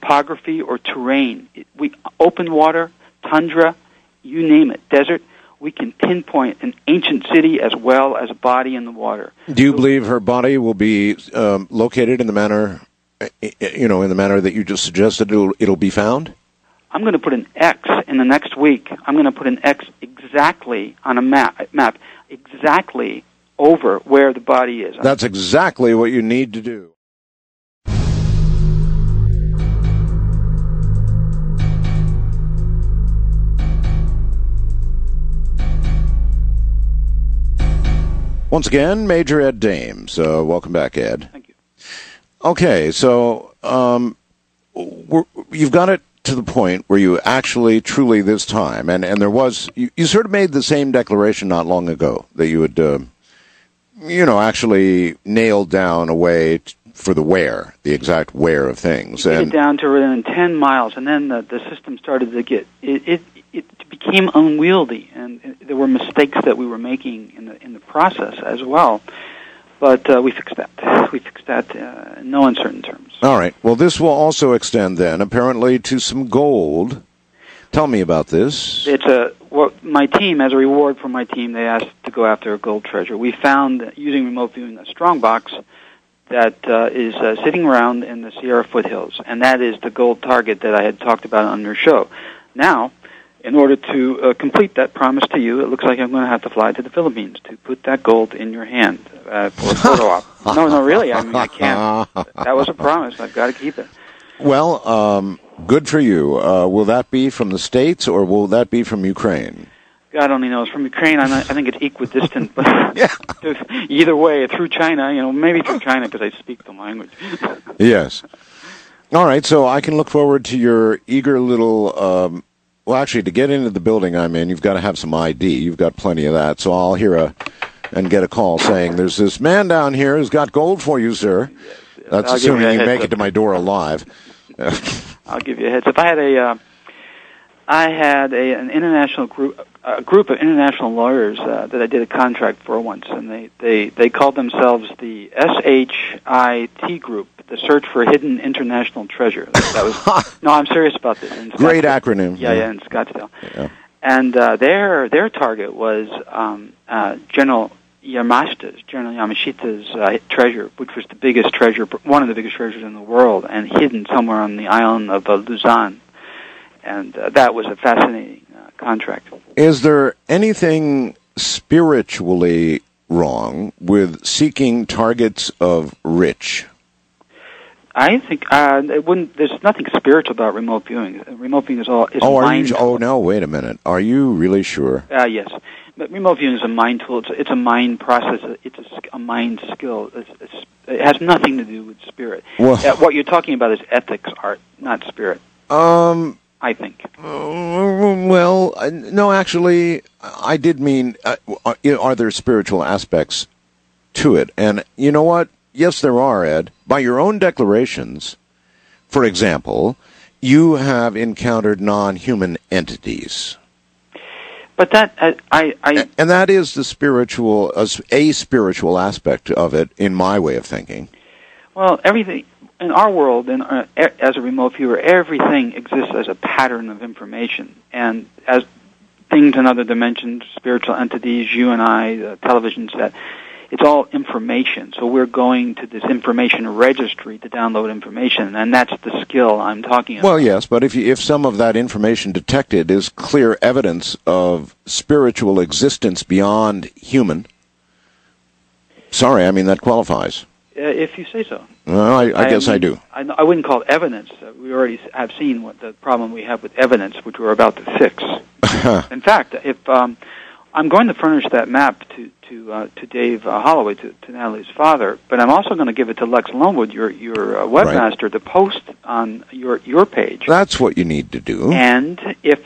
topography or terrain. Open water, tundra, you name it, desert. We can pinpoint an ancient city as well as a body in the water. Do you believe her body will be located in the manner, in the manner that you just suggested? It'll be found. I'm going to put an X in the next week. I'm going to put an X exactly on a map exactly over where the body is. That's exactly what you need to do. Once again, Major Ed Dames. Welcome back, Ed. Thank you. Okay, so you've got it to the point where you actually, truly this time, and there was, you sort of made the same declaration not long ago that you had, actually nailed down a way for the exact where of things. Get it down to within 10 miles, and then the system started to get, it became unwieldy, and there were mistakes that we were making in the process as well. But we fixed that. We fixed that in no uncertain terms. All right. Well, this will also extend then, apparently, to some gold. Tell me about this. My team, as a reward for my team, they asked to go after a gold treasure. We found, using remote viewing, a strongbox that is sitting around in the Sierra foothills, and that is the gold target that I had talked about on your show. Now, in order to complete that promise to you, it looks like I'm going to have to fly to the Philippines to put that gold in your hand for a photo op. No, really. I mean, I can't. That was a promise. I've got to keep it. Well, good for you. Will that be from the States, or will that be from Ukraine? God only knows. From Ukraine, I think it's equidistant. But either way, through China, maybe through China because I speak the language. Yes. All right, so I can look forward to your eager little... Well, actually, to get into the building I'm in, you've got to have some ID. You've got plenty of that. So I'll hear and get a call saying, there's this man down here who's got gold for you, sir. Yes. That's assuming you make it to my door alive. I'll give you a heads up. I had an international group, a group of international lawyers that I did a contract for once, and they called themselves the SHIT Group, the Search for Hidden International Treasure. That was no, I'm serious about this. Great acronym. Yeah, in Scottsdale. Yeah. And their target was General Yamashita's treasure, which was the biggest treasure, one of the biggest treasures in the world, and hidden somewhere on the island of Luzon. And that was a fascinating contract. Is there anything spiritually wrong with seeking targets of rich? I think it wouldn't. There's nothing spiritual about remote viewing. Remote viewing is all. Mind tool. Oh no! Wait a minute. Are you really sure? Yes, but remote viewing is a mind tool. It's a mind process. It's a mind skill. It has nothing to do with spirit. Well, what you're talking about is ethics, art, not spirit. I think. Well, no. Actually, I did mean. Are there spiritual aspects to it? And you know what? Yes, there are, Ed. By your own declarations, for example, you have encountered non-human entities. But that, and that is the spiritual, a spiritual aspect of it, in my way of thinking. Well, everything, in our world, as a remote viewer, everything exists as a pattern of information. And as things in other dimensions, spiritual entities, you and I, the television set, it's all information. So we're going to this information registry to download information, and that's the skill I'm talking about. Well, yes, but if some of that information detected is clear evidence of spiritual existence beyond human, sorry, I mean, that qualifies. If you say so. Well, I guess I do. I wouldn't call it evidence. We already have seen what the problem we have with evidence, which we're about to fix. In fact, if I'm going to furnish that map to Dave Holloway, to Natalie's father, but I'm also going to give it to Lex Lonewood, your webmaster, to post on your page. That's what you need to do. And if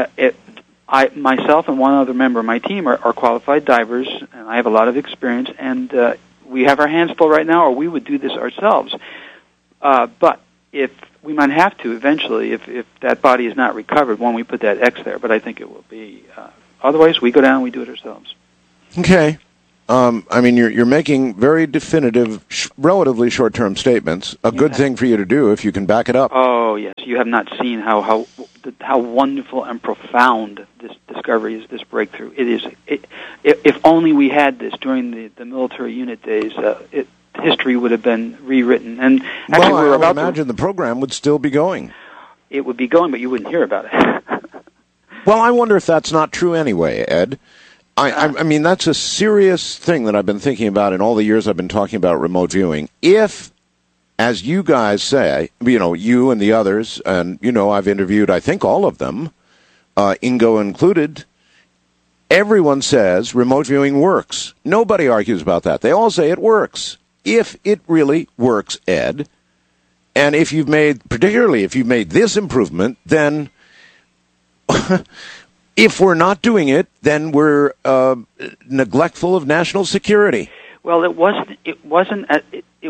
I myself and one other member of my team are qualified divers, and I have a lot of experience, and we have our hands full right now, or we would do this ourselves. But if we might have to eventually, if that body is not recovered, when we put that X there, but I think it will be. Otherwise, we go down and we do it ourselves. Okay. I mean, you're making very definitive, relatively short-term statements. A good thing for you to do if you can back it up. Oh yes, you have not seen how wonderful and profound this discovery is. This breakthrough. It is. If only we had this during the military unit days, history would have been rewritten. And actually, well, I would imagine the program would still be going. It would be going, but you wouldn't hear about it. Well, I wonder if that's not true anyway, Ed. I mean, that's a serious thing that I've been thinking about in all the years I've been talking about remote viewing. If, as you guys say, you and the others, and, I've interviewed, I think, all of them, Ingo included, everyone says remote viewing works. Nobody argues about that. They all say it works. If it really works, Ed, and particularly if you've made this improvement, then if we're not doing it, then we're neglectful of national security. Well, it wasn't that it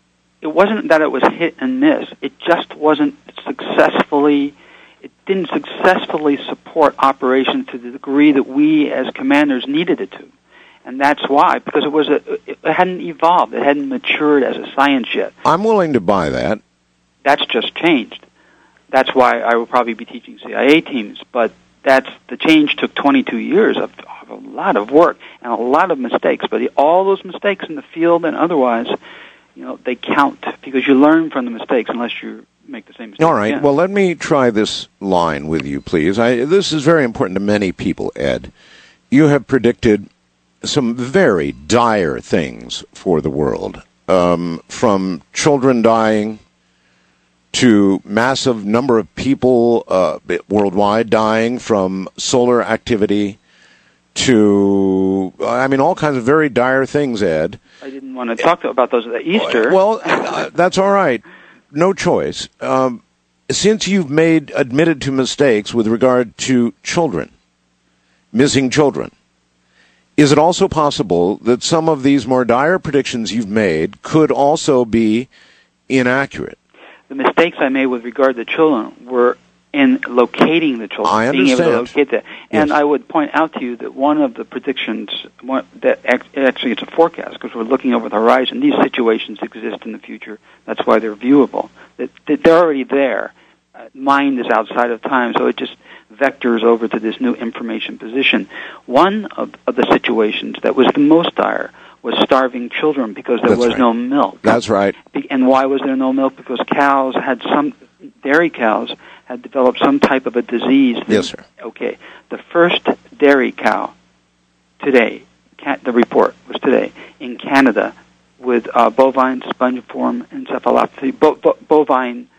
was hit and miss. It just wasn't successfully. It didn't successfully support operations to the degree that we as commanders needed it to, and that's why, because it hadn't evolved. It hadn't matured as a science yet. I'm willing to buy that. That's just changed. That's why I will probably be teaching CIA teams, but the change took 22 years of a lot of work and a lot of mistakes. But all those mistakes in the field and otherwise, they count because you learn from the mistakes unless you make the same mistake. All right. Again. Well, let me try this line with you, please. This is very important to many people, Ed. You have predicted some very dire things for the world, from children dying to massive number of people worldwide dying from solar activity to, all kinds of very dire things, Ed. I didn't want to talk about those at Easter. Well, that's all right. No choice. Since you've admitted to mistakes with regard to children, missing children, is it also possible that some of these more dire predictions you've made could also be inaccurate? The mistakes I made with regard to children were in locating the children, I being able to understand. locate them. And Yes. I would point out to you that one of the predictions, actually it's a forecast because we're looking over the horizon. These situations exist in the future. That's why they're viewable. They're already there. Mind is outside of time, so it just vectors over to this new information position. One of the situations that was the most dire was starving children because there was no milk. That's right. And why was there no milk? Because dairy cows had developed some type of a disease. Yes, sir. Okay. The first dairy cow today, the report was today, in Canada with bovine spongiform encephalopathy, bovine,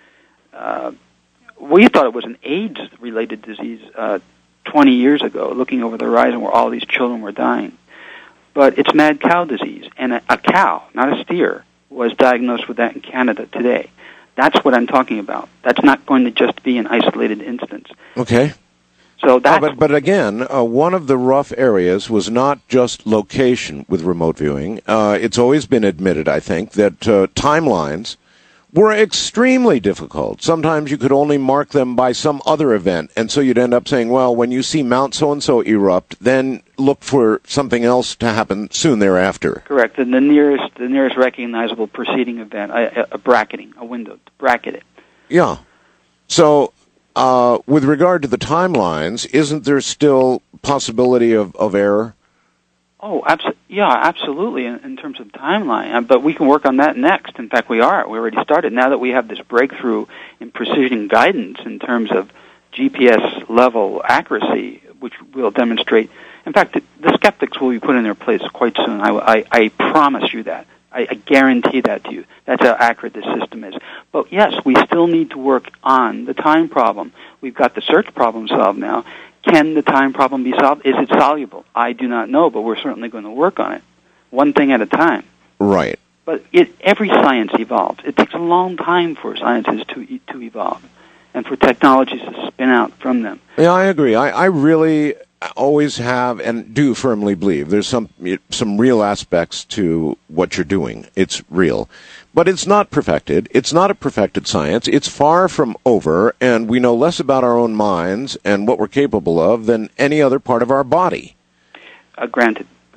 we thought it was an AIDS-related disease 20 years ago, looking over the horizon where all these children were dying. But it's mad cow disease, and a cow, not a steer, was diagnosed with that in Canada today. That's what I'm talking about. That's not going to just be an isolated instance. Okay. So that's but again, one of the rough areas was not just location with remote viewing. It's always been admitted, I think, that timelines were extremely difficult. Sometimes you could only mark them by some other event, and so you'd end up saying, well, when you see Mount so-and-so erupt, then look for something else to happen soon thereafter. correct. And the nearest recognizable preceding event, a bracketing, a window to bracket it. Yeah. So, with regard to the timelines, isn't there still possibility of error? Oh, absolutely, in terms of timeline. But we can work on that next. In fact, we are. We already started. Now that we have this breakthrough in precision guidance in terms of GPS-level accuracy, which will demonstrate. In fact, the skeptics will be put in their place quite soon. I promise you that. I guarantee that to you. That's how accurate this system is. But yes, we still need to work on the time problem. We've got the search problem solved now. Can the time problem be solved? Is it soluble? I do not know, but we're certainly going to work on it, one thing at a time. Right. But every science evolves. It takes a long time for sciences to evolve and for technologies to spin out from them. Yeah, I agree. I really always have and do firmly believe there's some real aspects to what you're doing. It's real. But it's not perfected. It's not a perfected science. It's far from over, and we know less about our own minds and what we're capable of than any other part of our body. Granted.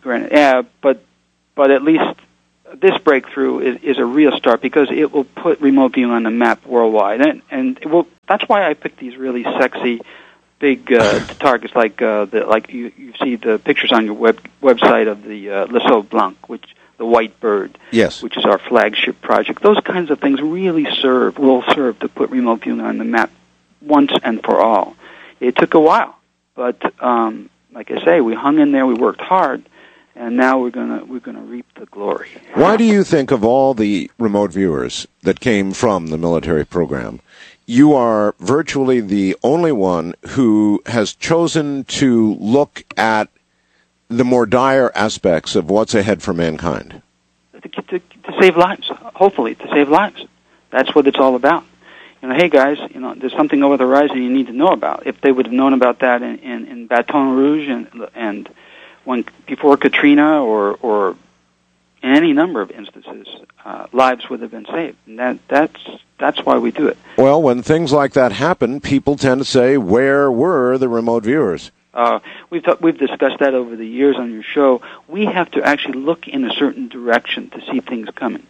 granted. Yeah, but at least this breakthrough is a real start because it will put remote viewing on the map worldwide, and it will. That's why I picked these really sexy, big targets like you see the pictures on your website of the Le Sauve Blanc, which the white bird, yes, which is our flagship project. Those kinds of things really will serve to put remote viewing on the map once and for all. It took a while, but like I say, we hung in there, we worked hard, and now we're gonna reap the glory. Why do you think of all the remote viewers that came from the military program, you are virtually the only one who has chosen to look at the more dire aspects of what's ahead for mankind? To save lives, hopefully, to save lives. That's what it's all about. Hey guys, there's something over the horizon you need to know about. If they would have known about that in Baton Rouge and when before Katrina or in any number of instances, lives would have been saved. And that's why we do it. Well, when things like that happen, people tend to say, "Where were the remote viewers?" We've discussed that over the years on your show. We have to actually look in a certain direction to see things coming.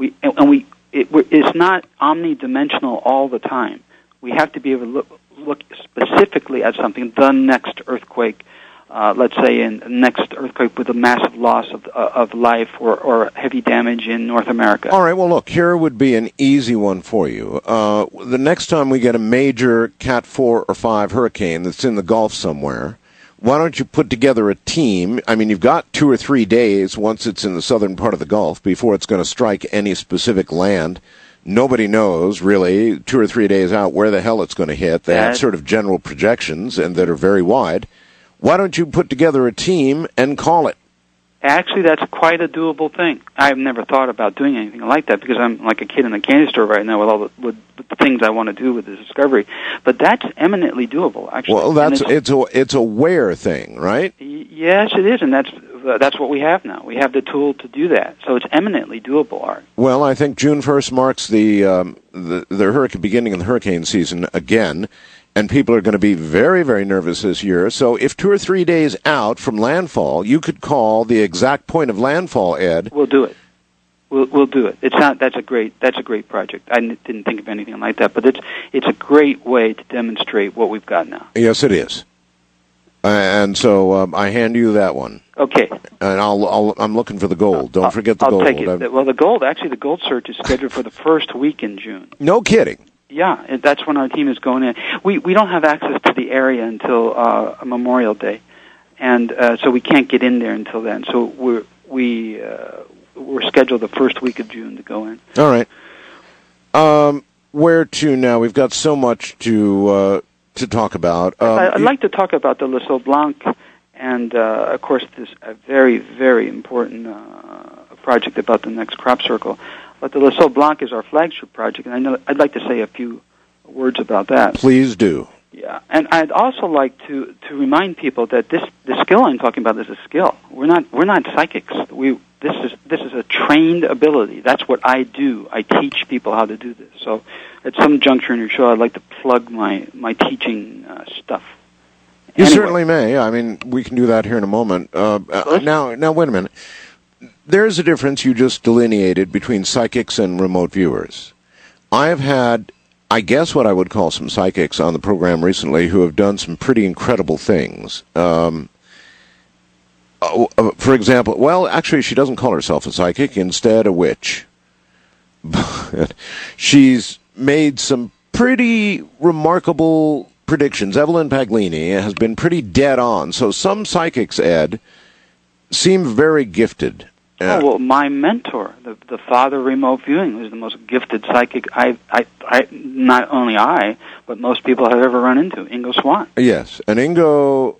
It's not omnidimensional all the time. We have to be able to look specifically at something. The next earthquake, let's say, in the next earthquake with a massive loss of life or heavy damage in North America. All right. Well, look, here would be an easy one for you. The next time we get a major Cat 4 or 5 hurricane that's in the Gulf somewhere, why don't you put together a team? I mean, you've got 2 or 3 days once it's in the southern part of the Gulf before it's going to strike any specific land. Nobody knows, really, 2 or 3 days out where the hell it's going to hit. They have sort of general projections and that are very wide. Why don't you put together a team and call it? Actually, that's quite a doable thing. I've never thought about doing anything like that because I'm like a kid in a candy store right now with all with the things I want to do with the discovery. But that's eminently doable, actually. Well, it's a where thing, right? Yes, it is, and that's what we have now. We have the tool to do that, so it's eminently doable, Art. Well, I think June 1st marks the hurricane beginning of the hurricane season again. And people are going to be very, very nervous this year. So if 2 or 3 days out from landfall, you could call the exact point of landfall, Ed. We'll do it. We'll do it. It's not. That's a great project. I didn't think of anything like that, but it's a great way to demonstrate what we've got now. Yes, it is. And so I hand you that one. Okay. And I'm looking for the gold. Don't forget the gold. I'll take it. Well, the gold search is scheduled for the first week in June. No kidding. Yeah, that's when our team is going in. We don't have access to the area until Memorial Day, and so we can't get in there until then. So we're scheduled the first week of June to go in. All right. Where to now? We've got so much to talk about. I'd like to talk about the Le Sauve Blanc, and of course this a very, very important project about the next crop circle. But the Le Sauve Blanc is our flagship project, and I'd like to say a few words about that. Please do. Yeah, and I'd also like to remind people that the skill I'm talking about is a skill. We're not psychics. This is a trained ability. That's what I do. I teach people how to do this. So at some juncture in your show, I'd like to plug my teaching stuff. You certainly may. I mean, we can do that here in a moment. Now, wait a minute. There's a difference you just delineated between psychics and remote viewers. I have had, I guess, what I would call some psychics on the program recently who have done some pretty incredible things. For example, well, actually, she doesn't call herself a psychic, instead a witch. But she's made some pretty remarkable predictions. Evelyn Paglini has been pretty dead on. So some psychics, Ed, seem very gifted. Well, my mentor, the father of remote viewing, was the most gifted psychic not only I, but most people have ever run into, Ingo Swann. Yes, and Ingo,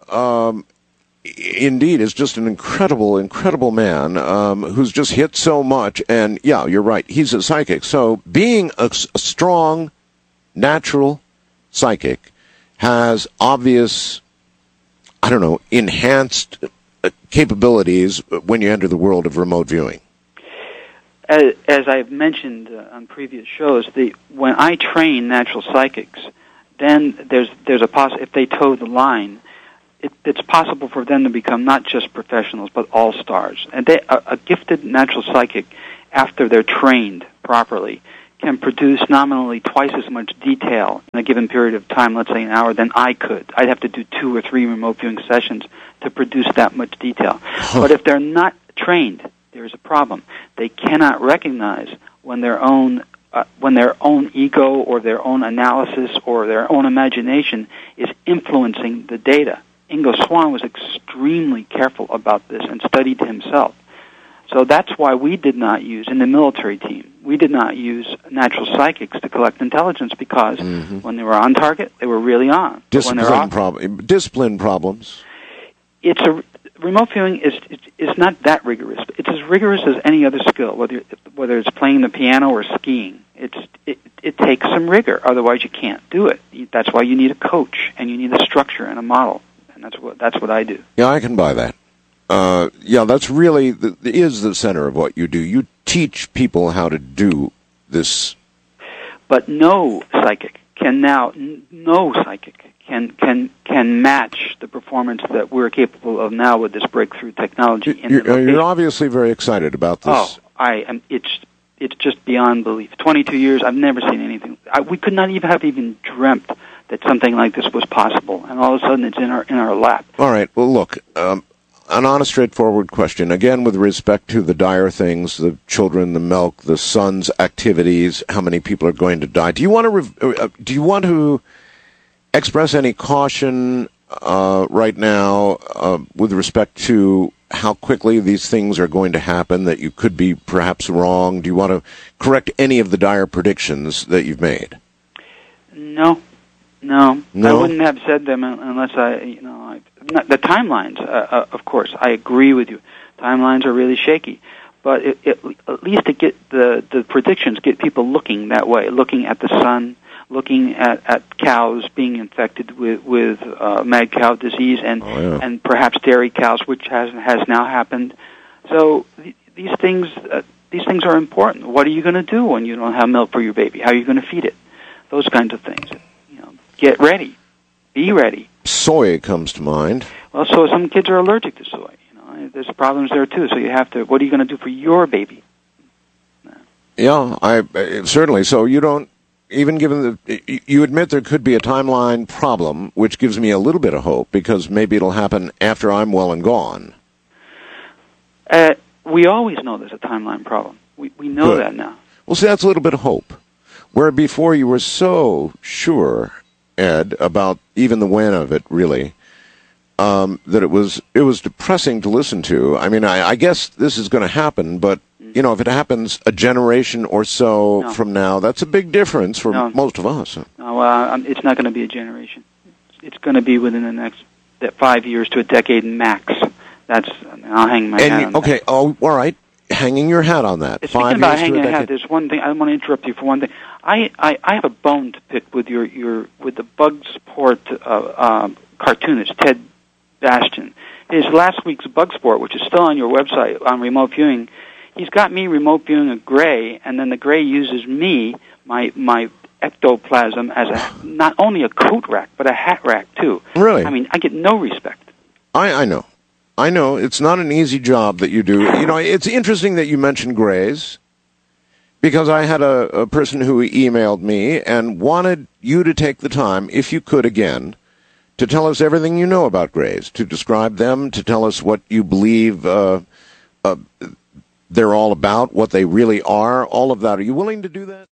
indeed, is just an incredible, incredible man who's just hit so much. And, yeah, you're right, he's a psychic. So being a strong, natural psychic has obvious, enhanced capabilities when you enter the world of remote viewing. As I've mentioned on previous shows, when I train natural psychics, then there's a if they toe the line, it's possible for them to become not just professionals, but all-stars. And a gifted natural psychic, after they're trained properly, can produce nominally twice as much detail in a given period of time, let's say an hour, than I could. I'd have to do 2 or 3 remote viewing sessions to produce that much detail. But if they're not trained, there's a problem. They cannot recognize when their own ego or their own analysis or their own imagination is influencing the data. Ingo Swann was extremely careful about this and studied himself. So that's why we did not use, in the military team, we did not use natural psychics to collect intelligence, because when they were on target, they were really on. Discipline problems. Remote viewing is not that rigorous. It's as rigorous as any other skill, whether it's playing the piano or skiing. It takes some rigor, otherwise you can't do it. That's why you need a coach, and you need a structure and a model, and that's what I do. Yeah, I can buy that. That's really is the center of what you do. You teach people how to do this. But no psychic can match the performance that we're capable of now with this breakthrough technology. You're obviously very excited about this. Oh, I am. It's just beyond belief. 22 years, I've never seen anything. We could not even have dreamt that something like this was possible, and all of a sudden it's in our lap. All right. Well, look. An honest, straightforward question. Again, with respect to the dire things, the children, the milk, the sun's activities, how many people are going to die. Do you want to express any caution right now with respect to how quickly these things are going to happen, that you could be perhaps wrong? Do you want to correct any of the dire predictions that you've made? No. I wouldn't have said them unless the timelines, of course, I agree with you. Timelines are really shaky. But at least to get the predictions, get people looking that way, looking at the sun, looking at cows being infected with mad cow disease and perhaps dairy cows, which has now happened. So these things are important. What are you going to do when you don't have milk for your baby? How are you going to feed it? Those kinds of things. Get ready. Be ready. Soy comes to mind. Well, so some kids are allergic to soy. There's problems there too. So you have to. What are you going to do for your baby? Yeah, certainly. So you don't even given you admit there could be a timeline problem, which gives me a little bit of hope, because maybe it'll happen after I'm well and gone. We always know there's a timeline problem. We know that now. Well, see, that's a little bit of hope. Where before you were so sure, Ed, about even the when of it, really, that it was depressing to listen to. I mean, I guess this is going to happen, but if it happens a generation or so from now, that's a big difference for most of us. No, it's not going to be a generation. It's going to be within the next 5 years to a decade max. I'll hang my hat on that. Okay, all right. Hanging your hat on that. Speaking about hanging a hat, there's one thing I want to interrupt you for. One thing, I have a bone to pick with with the Bugsport cartoonist Ted Bastian. His last week's Bugsport, which is still on your website on remote viewing, he's got me remote viewing a gray, and then the gray uses me, my ectoplasm, as not only a coat rack but a hat rack too. Really? I mean, I get no respect. I know. I know it's not an easy job that you do. It's interesting that you mentioned grays, because I had a person who emailed me and wanted you to take the time, if you could again, to tell us everything you know about grays, to describe them, to tell us what you believe they're all about, what they really are, all of that. Are you willing to do that?